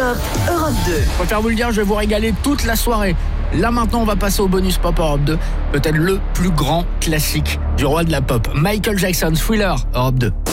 Pop Europe 2. Je préfère vous le dire, je vais vous régaler toute la soirée. Là maintenant, on va passer au bonus Pop Europe 2. Peut-être le plus grand classique du roi de la pop. Michael Jackson, Thriller, Europe 2.